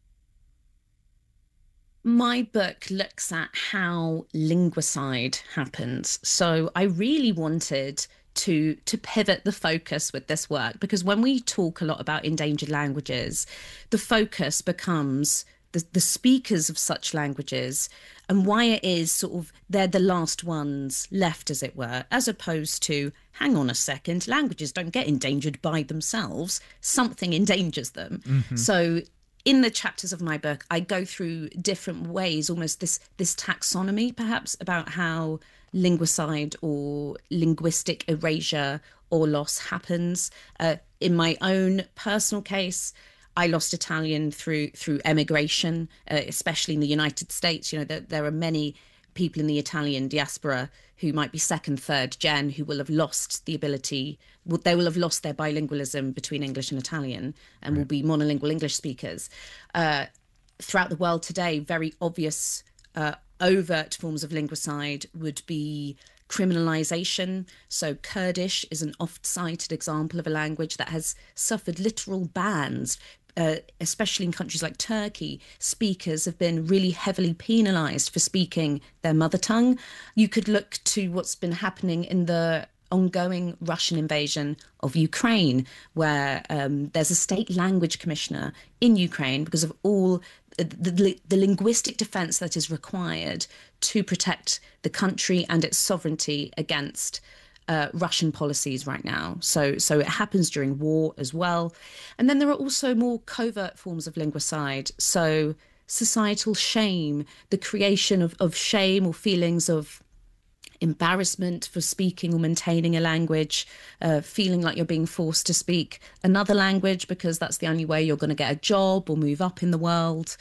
My book looks at how linguicide happens. So I really wanted to to pivot the focus with this work, because when we talk a lot about endangered languages, the focus becomes the, the speakers of such languages and why it is sort of they're the last ones left, as it were, as opposed to, hang on a second, languages don't get endangered by themselves. Something endangers them. Mm-hmm. So in the chapters of my book, I go through different ways, almost this this taxonomy, perhaps, about how linguicide or linguistic erasure or loss happens. Uh, in my own personal case, I lost Italian through through emigration, uh, especially in the United States. You know, there, there are many people in the Italian diaspora who might be second, third gen, who will have lost the ability, well, they will have lost their bilingualism between English and Italian and right. will be monolingual English speakers. Uh, throughout the world today, very obvious uh, overt forms of linguicide would be criminalization. So Kurdish is an oft-cited example of a language that has suffered literal bans. Uh, especially in countries like Turkey, speakers have been really heavily penalised for speaking their mother tongue. You could look to what's been happening in the ongoing Russian invasion of Ukraine, where um, there's a state language commissioner in Ukraine because of all the, the, the linguistic defence that is required to protect the country and its sovereignty against Uh, Russian policies right now. So so it happens during war as well. And then there are also more covert forms of linguicide. So societal shame, the creation of, of shame or feelings of embarrassment for speaking or maintaining a language, uh, feeling like you're being forced to speak another language because that's the only way you're going to get a job or move up in the world.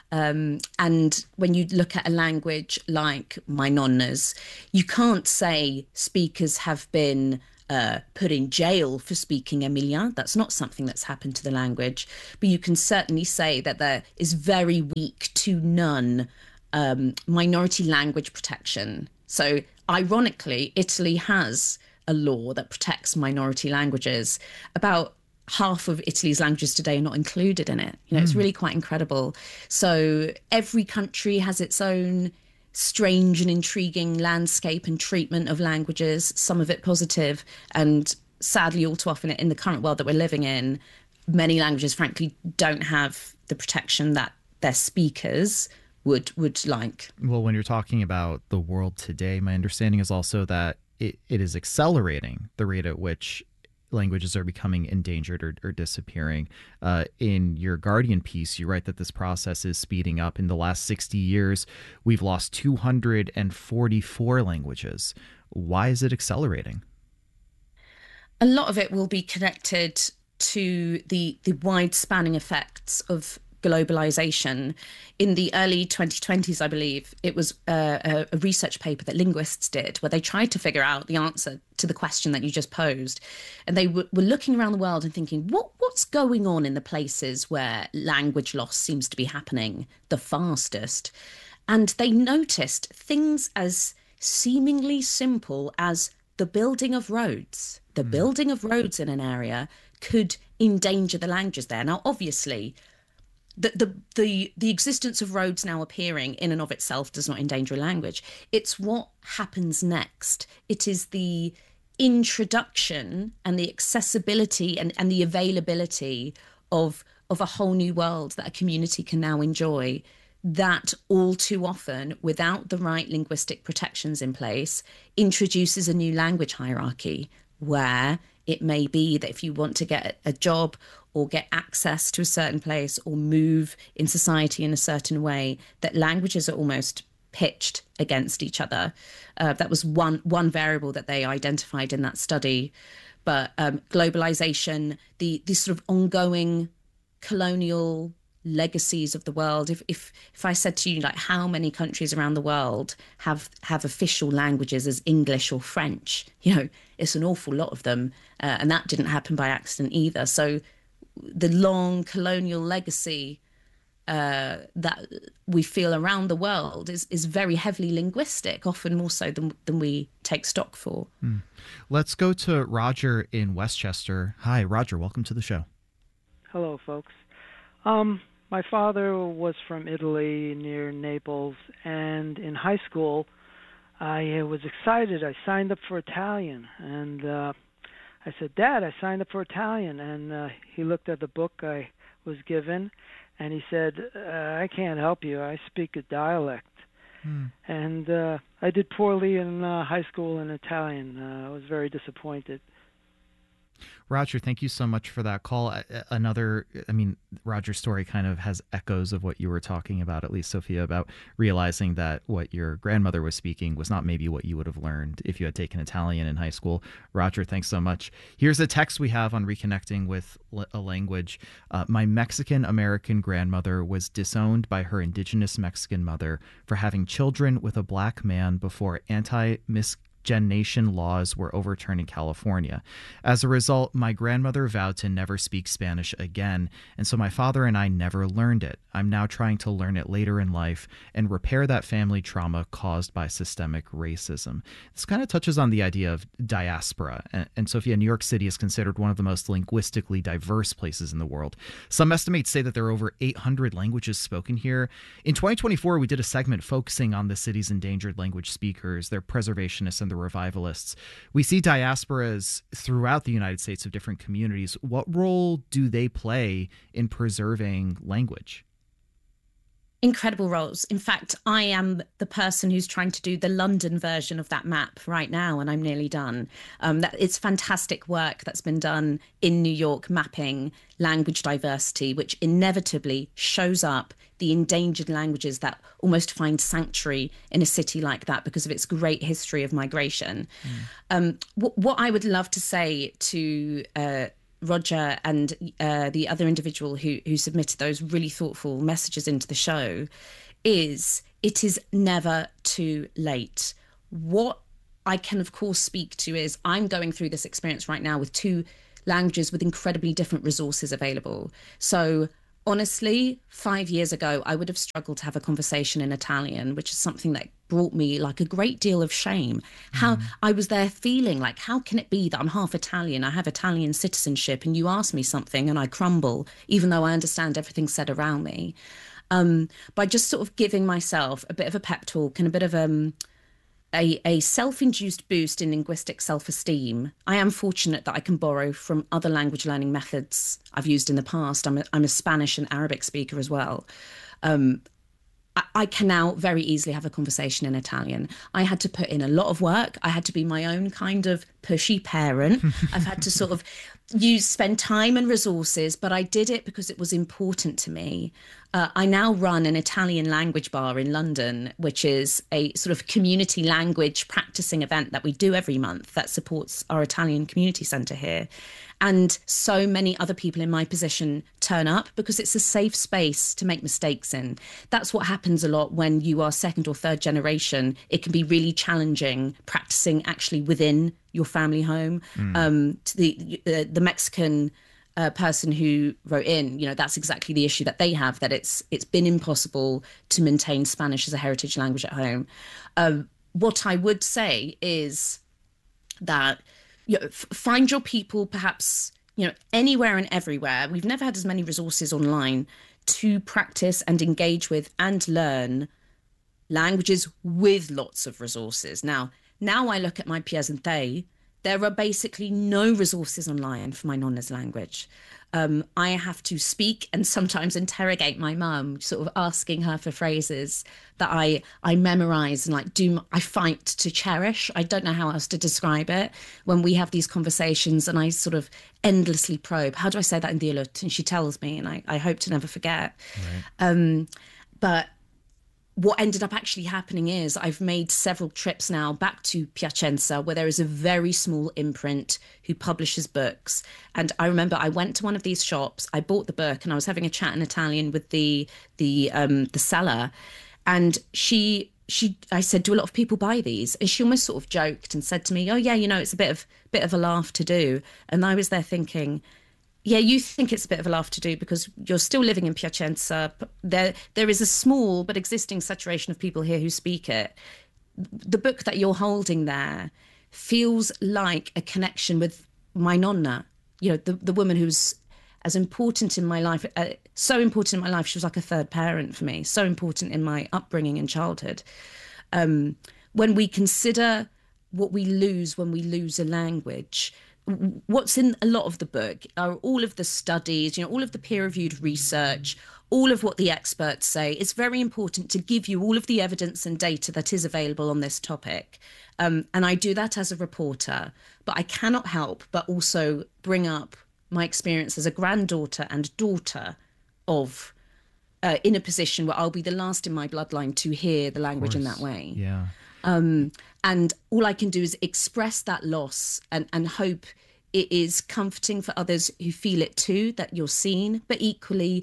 Um, and when you look at a language like my nonna's, you can't say speakers have been uh, put in jail for speaking Emilian. That's not something that's happened to the language. But you can certainly say that there is very weak to none um, minority language protection. So ironically, Italy has a law that protects minority languages. About half of Italy's languages today are not included in it. You know, mm. it's really quite incredible. So every country has its own strange and intriguing landscape and treatment of languages, some of it positive, and sadly all too often in the current world that we're living in, many languages frankly don't have the protection that their speakers would would like. Well, when you're talking about the world today, my understanding is also that it, it is accelerating the rate at which languages are becoming endangered or, or disappearing. Uh, in your Guardian piece, you write that this process is speeding up. In the last sixty years, we've lost two hundred forty-four languages. Why is it accelerating? A lot of it will be connected to the, the wide-spanning effects of globalization. In the early twenty twenties, I believe, it was a, a research paper that linguists did where they tried to figure out the answer to the question that you just posed. And they w- were looking around the world and thinking, what what's going on in the places where language loss seems to be happening the fastest? And they noticed things as seemingly simple as the building of roads. The mm. building of roads in an area could endanger the languages there. Now, obviously, The, the the the existence of roads now appearing in and of itself does not endanger a language. It's what happens next. It is the introduction and the accessibility and, and the availability of of a whole new world that a community can now enjoy that all too often, without the right linguistic protections in place, introduces a new language hierarchy where it may be that if you want to get a job or get access to a certain place or move in society in a certain way, that languages are almost pitched against each other. Uh, that was one one variable that they identified in that study. But um, globalization, the, the sort of ongoing colonial legacies of the world. If if if I said to you, like, how many countries around the world have have official languages as English or French, you know, it's an awful lot of them, uh, and that didn't happen by accident either. So the long colonial legacy uh, that we feel around the world is is very heavily linguistic, often more so than than we take stock for. Hmm. Let's go to Roger in Westchester. Hi, Roger. Welcome to the show. Hello, folks. Um, my father was from Italy near Naples, and in high school, I was excited. I signed up for Italian, and uh, I said, Dad, I signed up for Italian. And uh, he looked at the book I was given, and he said, uh, I can't help you. I speak a dialect. Hmm. And uh, I did poorly in uh, high school in Italian. Uh, I was very disappointed. Roger, thank you so much for that call. Another, I mean, Roger's story kind of has echoes of what you were talking about, at least, Sophia, about realizing that what your grandmother was speaking was not maybe what you would have learned if you had taken Italian in high school. Roger, thanks so much. Here's a text we have on reconnecting with a language. Uh, my Mexican-American grandmother was disowned by her indigenous Mexican mother for having children with a black man before anti-misconception Gen laws were overturned in California. As a result, my grandmother vowed to never speak Spanish again, and so my father and I never learned it. I'm now trying to learn it later in life and repair that family trauma caused by systemic racism. This kind of touches on the idea of diaspora, and, and Sophia, New York City is considered one of the most linguistically diverse places in the world. Some estimates say that there are over eight hundred languages spoken here. In twenty twenty-four, we did a segment focusing on the city's endangered language speakers, their preservationists, and the revivalists. We see diasporas throughout the United States of different communities. What role do they play in preserving language? Incredible roles. In fact, I am the person who's trying to do the London version of that map right now, and I'm nearly done. Um, that it's fantastic work that's been done in New York, mapping language diversity, which inevitably shows up the endangered languages that almost find sanctuary in a city like that because of its great history of migration. Mm. Um, w- what I would love to say to uh, Roger and uh, the other individual who who submitted those really thoughtful messages into the show is it is never too late. What I can, of course, speak to is I'm going through this experience right now with two languages with incredibly different resources available. So honestly, five years ago, I would have struggled to have a conversation in Italian, which is something that brought me like a great deal of shame. How mm. I was there feeling like, how can it be that I'm half Italian? I have Italian citizenship and you ask me something and I crumble, even though I understand everything said around me. Um, by just sort of giving myself a bit of a pep talk and a bit of um, a, a self-induced boost in linguistic self-esteem, I am fortunate that I can borrow from other language learning methods I've used in the past. I'm a, I'm a Spanish and Arabic speaker as well. Um, I, I can now very easily have a conversation in Italian. I had to put in a lot of work. I had to be my own kind of pushy parent. I've had to sort of use, spend time and resources, but I did it because it was important to me. Uh, I now run an Italian language bar in London, which is a sort of community language practicing event that we do every month that supports our Italian community centre here. And so many other people in my position turn up because it's a safe space to make mistakes in. That's what happens a lot when you are second or third generation. It can be really challenging practicing actually within your family home. Mm. Um, to the, the the Mexican uh, person who wrote in, you know, that's exactly the issue that they have, that it's it's been impossible to maintain Spanish as a heritage language at home. Um, what I would say is that, you know, f- find your people perhaps, you know, anywhere and everywhere. We've never had as many resources online to practice and engage with and learn languages with lots of resources. Now, now I look at my peers and they, there are basically no resources online for my nonna's language. Um, I have to speak and sometimes interrogate my mum, sort of asking her for phrases that I I memorize and like do I fight to cherish. I don't know how else to describe it. When we have these conversations and I sort of endlessly probe, how do I say that in Dialut? And she tells me, and I, I hope to never forget. Right. Um, but what ended up actually happening is I've made several trips now back to Piacenza, where there is a very small imprint who publishes books. And I remember I went to one of these shops, I bought the book, and I was having a chat in Italian with the the um, the seller. And she she I said, do a lot of people buy these? And she almost sort of joked and said to me, oh yeah, you know, it's a bit of bit of a laugh to do. And I was there thinking, yeah, you think it's a bit of a laugh to do because you're still living in Piacenza. There, there is a small but existing saturation of people here who speak it. The book that you're holding there feels like a connection with my nonna, you know, the, the woman who's as important in my life, uh, so important in my life. She was like a third parent for me, so important in my upbringing and childhood. Um, when we consider what we lose when we lose a language, what's in a lot of the book are all of the studies, you know, all of the peer-reviewed research, all of what the experts say. It's very important to give you all of the evidence and data that is available on this topic. Um, and I do that as a reporter, but I cannot help but also bring up my experience as a granddaughter and daughter of, uh, in a position where I'll be the last in my bloodline to hear the language in that way. Yeah. Um, and all I can do is express that loss and, and hope it is comforting for others who feel it too, that you're seen. But equally,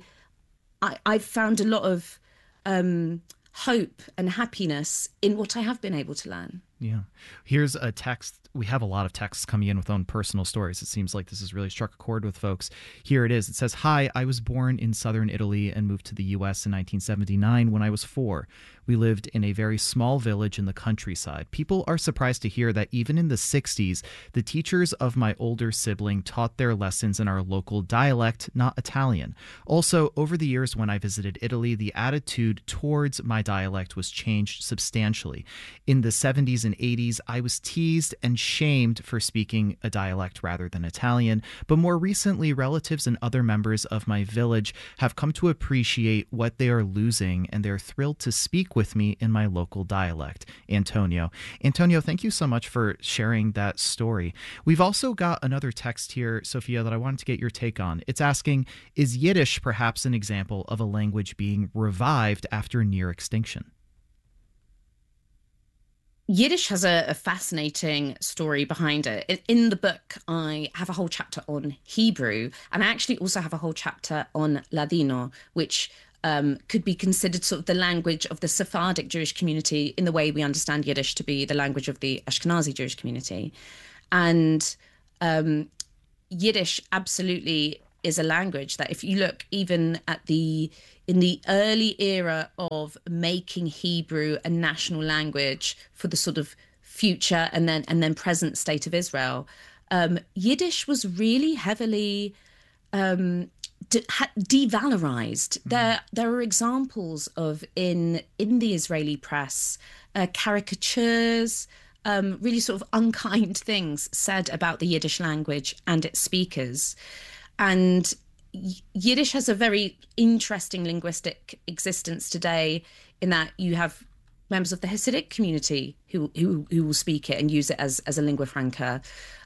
I, I've found a lot of um, hope and happiness in what I have been able to learn. Yeah. Here's a text. We have a lot of texts coming in with own personal stories. It seems like this has really struck a chord with folks. Here it is. It says, hi, I was born in southern Italy and moved to the U S in nineteen seventy-nine when I was four. We lived in a very small village in the countryside. People are surprised to hear that even in the sixties, the teachers of my older sibling taught their lessons in our local dialect, not Italian. Also, over the years when I visited Italy, the attitude towards my dialect was changed substantially. In the seventies and eighties, I was teased and shamed for speaking a dialect rather than Italian, but more recently, relatives and other members of my village have come to appreciate what they are losing, and they're thrilled to speak with me in my local dialect. Antonio. Antonio, thank you so much for sharing that story. We've also got another text here, Sophia, that I wanted to get your take on. It's asking, is Yiddish perhaps an example of a language being revived after near extinction? Yiddish has a, a fascinating story behind it. In, in the book, I have a whole chapter on Hebrew, and I actually also have a whole chapter on Ladino, which um, could be considered sort of the language of the Sephardic Jewish community in the way we understand Yiddish to be the language of the Ashkenazi Jewish community. And um, Yiddish absolutely is a language that, if you look even at the in the early era of making Hebrew a national language for the sort of future and then and then present state of Israel, um, Yiddish was really heavily um, de- ha- devalorized. Mm-hmm. There there are examples of in in the Israeli press uh, caricatures, um, really sort of unkind things said about the Yiddish language and its speakers. And Yiddish has a very interesting linguistic existence today, in that you have members of the Hasidic community who who, who will speak it and use it as, as a lingua franca.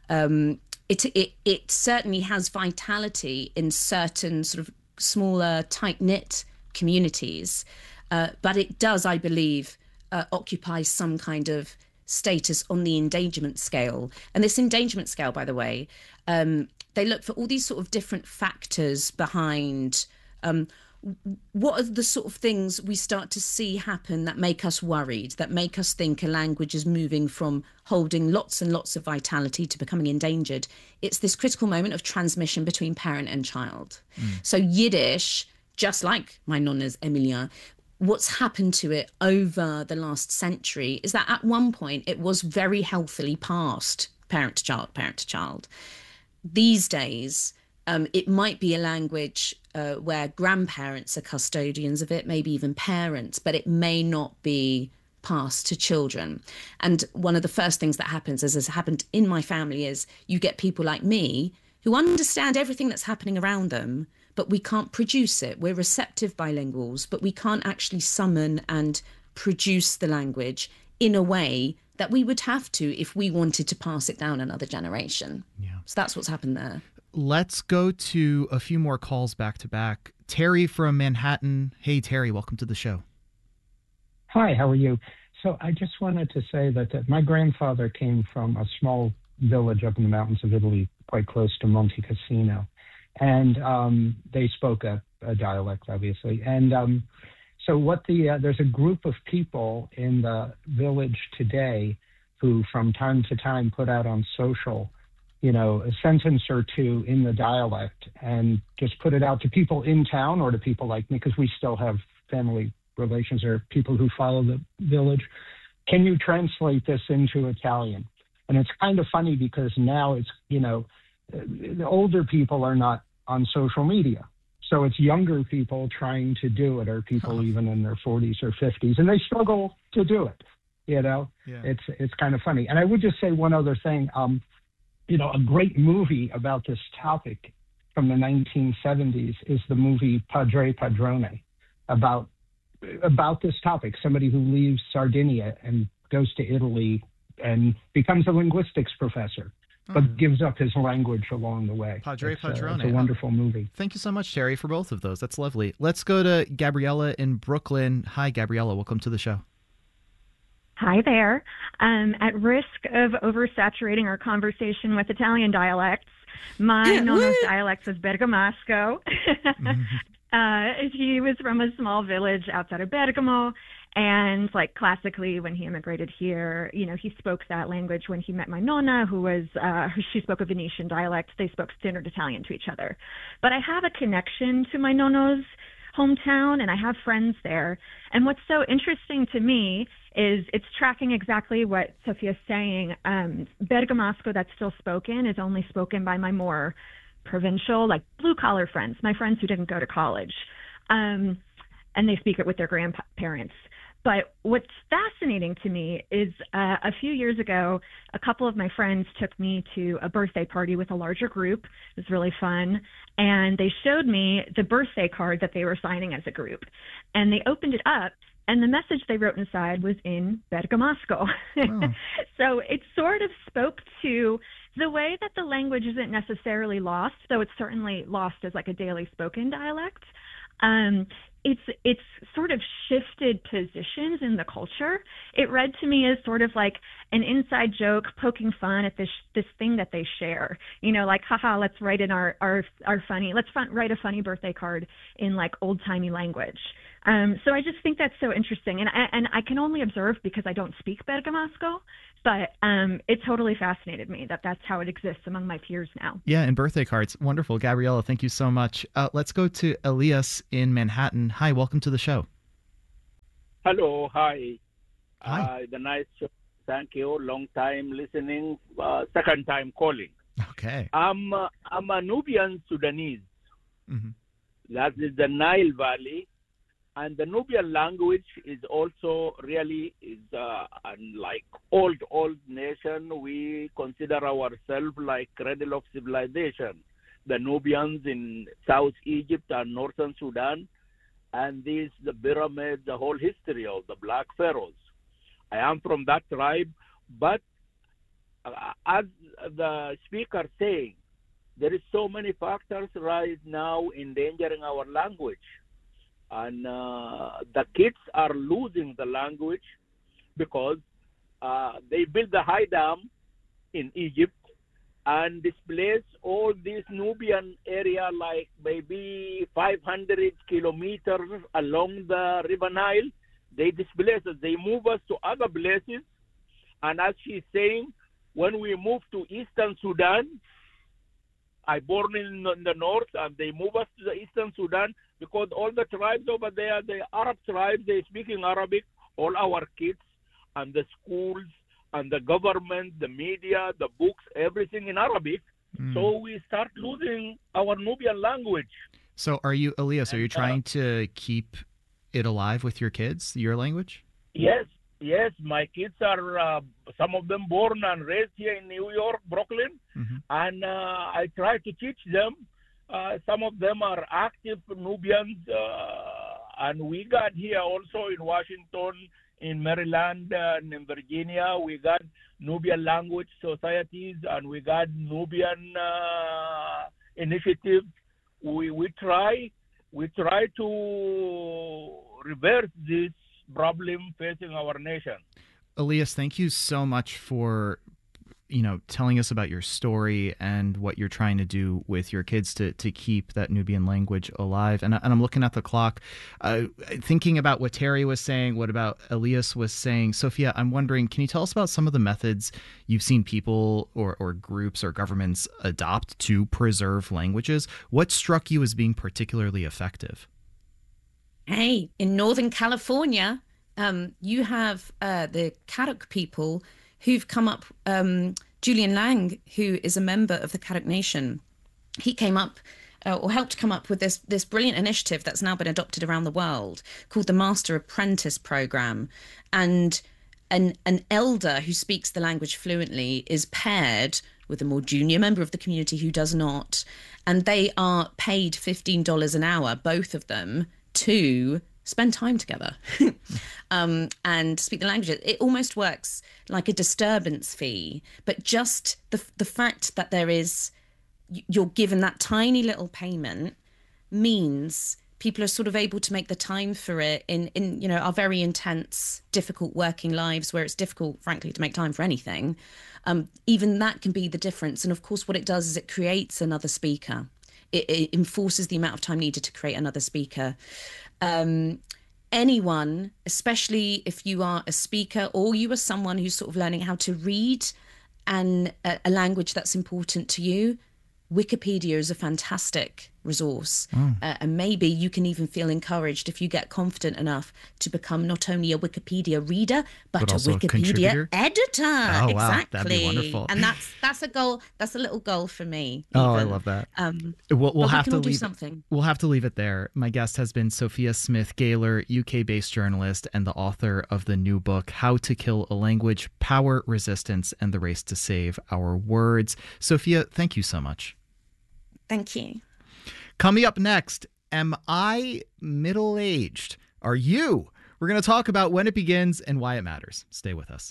Um, it, it it certainly has vitality in certain sort of smaller, tight-knit communities, uh, but it does, I believe, uh, occupy some kind of status on the endangerment scale. And this endangerment scale, by the way, um, they look for all these sort of different factors behind um, what are the sort of things we start to see happen that make us worried, that make us think a language is moving from holding lots and lots of vitality to becoming endangered. It's this critical moment of transmission between parent and child. Mm. So Yiddish, just like my nonna's Emilia, what's happened to it over the last century is that at one point it was very healthily passed parent to child, parent to child. These days, um, it might be a language uh, where grandparents are custodians of it, maybe even parents, but it may not be passed to children. And one of the first things that happens, as has happened in my family, is you get people like me who understand everything that's happening around them, but we can't produce it. We're receptive bilinguals, but we can't actually summon and produce the language in a way that we would have to if we wanted to pass it down another generation. Yeah. So that's what's happened there. Let's go to a few more calls back to back. Terry from Manhattan. Hey, Terry, welcome to the show. Hi, how are you? So I just wanted to say that uh, my grandfather came from a small village up in the mountains of Italy, quite close to Monte Cassino. And um, they spoke a, a dialect, obviously. And um, so what the uh, there's a group of people in the village today who from time to time put out on social, you know, a sentence or two in the dialect and just put it out to people in town or to people like me, because we still have family relations or people who follow the village. Can you translate this into Italian? And it's kind of funny because now it's, you know, the older people are not on social media. So it's younger people trying to do it, or people even in their forties or fifties, and they struggle to do it. You know, yeah. it's it's kind of funny. And I would just say one other thing. Um, you know, a great movie about this topic from the nineteen seventies is the movie Padre Padrone, about about this topic. Somebody who leaves Sardinia and goes to Italy and becomes a linguistics professor, but mm. gives up his language along the way. Padre it's, Padrone. Uh, it's a wonderful movie. Thank you so much, Terry, for both of those. That's lovely. Let's go to Gabriella in Brooklyn. Hi, Gabriella. Welcome to the show. Hi there. Um, at risk of oversaturating our conversation with Italian dialects, my nonno's dialect was Bergamasco. mm-hmm. uh, he was from a small village outside of Bergamo. And like classically, when he immigrated here, you know, he spoke that language when he met my nonna, who was, uh, she spoke a Venetian dialect. They spoke standard Italian to each other. But I have a connection to my nonno's hometown, and I have friends there. And what's so interesting to me is it's tracking exactly what Sophia's saying. Um, Bergamasco that's still spoken is only spoken by my more provincial, like blue-collar friends, my friends who didn't go to college. Um, and they speak it with their grandparents. But what's fascinating to me is uh, a few years ago, a couple of my friends took me to a birthday party with a larger group. It was really fun. And they showed me the birthday card that they were signing as a group. And they opened it up, and the message they wrote inside was in Bergamasco. Oh. So it sort of spoke to the way that the language isn't necessarily lost, though it's certainly lost as like a daily spoken dialect. Um, it's it's sort of shifted positions in the culture. It read to me as sort of like an inside joke, poking fun at this this thing that they share. You know, like, haha, let's write in our our our funny, let's fun, write a funny birthday card in like old timey language. Um, so I just think that's so interesting, and I, and I can only observe because I don't speak Bergamasco, but um, it totally fascinated me that that's how it exists among my peers now. Yeah, and birthday cards. Wonderful. Gabriella, thank you so much. Uh, let's go to Elias in Manhattan. Hi, welcome to the show. Hello, hi. Hi. Uh, the nice show. Thank you. Long time listening, uh, second time calling. Okay. I'm, uh, I'm a Nubian Sudanese. Mm-hmm. That is the Nile Valley. And the Nubian language is also really is uh, like old, old nation. We consider ourselves like cradle of civilization. The Nubians in South Egypt and Northern Sudan, and these the pyramids, the whole history of the Black Pharaohs. I am from that tribe, but uh, as the speaker saying, there is so many factors right now endangering our language. And uh, the kids are losing the language because uh, they built the high dam in Egypt and displaced all this Nubian area, like maybe five hundred kilometers along the River Nile. They displaced us. They move us to other places. And as she's saying, when we move to Eastern Sudan, I born in the north, and they move us to the Eastern Sudan because all the tribes over there, the Arab tribes, they speak in Arabic. All our kids and the schools and the government, the media, the books, everything in Arabic. Mm. So we start losing our Nubian language. So are you, Elias, are you trying uh, to keep it alive with your kids, your language? Yes, yes. My kids are, uh, some of them born and raised here in New York, Brooklyn. Mm-hmm. And uh, I try to teach them. Uh, some of them are active Nubians. Uh, and we got here also in Washington, in Maryland, and in Virginia, we got Nubian language societies, and we got Nubian uh, initiatives. We we try we try to reverse this problem facing our nation. Elias, thank you so much for, you know, telling us about your story and what you're trying to do with your kids to to keep that Nubian language alive. And, and I'm looking at the clock, uh, thinking about what Terry was saying, what about Elias was saying. Sophia, I'm wondering, can you tell us about some of the methods you've seen people or, or groups or governments adopt to preserve languages? What struck you as being particularly effective? Hey, in Northern California, um, you have uh, the Karuk people who've come up, um, Julian Lang, who is a member of the Karuk Nation. He came up uh, or helped come up with this this brilliant initiative that's now been adopted around the world called the Master Apprentice Program. And an, an elder who speaks the language fluently is paired with a more junior member of the community who does not. And they are paid fifteen dollars an hour, both of them, to spend time together um, and speak the languages. It almost works like a disturbance fee, but just the the fact that there is, you're given that tiny little payment means people are sort of able to make the time for it in, in you know, our very intense, difficult working lives where it's difficult, frankly, to make time for anything. Um, even that can be the difference. And of course, what it does is it creates another speaker. It, it enforces the amount of time needed to create another speaker. Um, anyone, especially if you are a speaker or you are someone who's sort of learning how to read and a, a language that's important to you, Wikipedia is a fantastic resource. Mm. Uh, and maybe you can even feel encouraged if you get confident enough to become not only a Wikipedia reader, but, but a Wikipedia a editor. Oh, exactly. Wow. That'd be wonderful. And that's that's a goal. That's a little goal for me. Even. Oh, I love that. Um, we'll we'll have we to leave, do something. We'll have to leave it there. My guest has been Sophia Smith Gaylor, U K-based journalist and the author of the new book, How to Kill a Language, Power, Resistance, and the Race to Save Our Words. Sophia, thank you so much. Thank you. Coming up next, am I middle-aged? Are you? We're going to talk about when it begins and why it matters. Stay with us.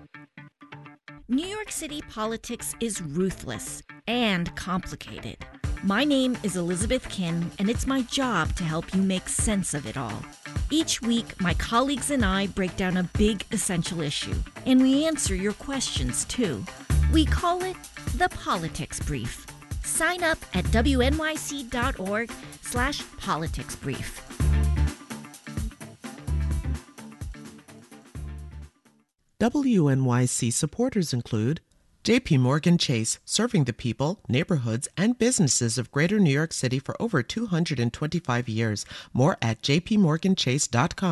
New York City politics is ruthless and complicated. My name is Elizabeth Kim, and it's my job to help you make sense of it all. Each week, my colleagues and I break down a big essential issue, and we answer your questions, too. We call it the Politics Brief. Sign up at W N Y C dot org slash politics brief. W N Y C supporters include J P Morgan Chase, serving the people, neighborhoods, and businesses of Greater New York City for over two hundred twenty-five years. More at J P morgan chase dot com.